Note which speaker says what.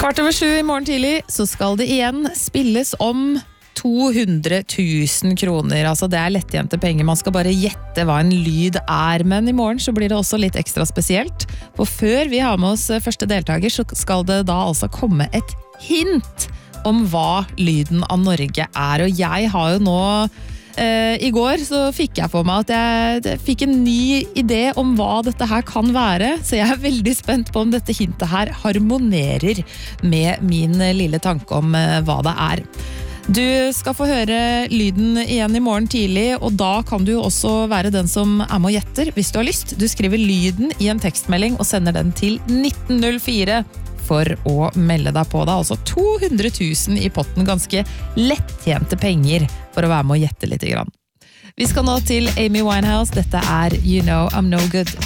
Speaker 1: 7:15 I morgen tidlig så skal det igjen spilles om 200 000 kroner. Altså det lettjente penger. Man skal bare gjette hva en lyd men I morgen så blir det også litt ekstra spesielt. For før vi har med oss første deltaker, så skal det da altså komme et hint om hva lyden av Norge Og jeg har jo nå I går så fikk jeg for meg at jeg fikk en ny idé om hva dette her kan være, så jeg veldig spent på om dette hintet her harmonerer med min lille tanke om hva det Du skal få høre lyden igjen I morgen tidlig, og da kan du også være den som med og gjetter hvis du har lyst. Du skriver lyden I en tekstmelding og sender den til 1904 for å melde deg på da. Altså 200 000 I potten, ganske lettjente penger for å være med og gjette litt grann. Vi skal nå til Amy Winehouse. Dette You Know I'm No Good.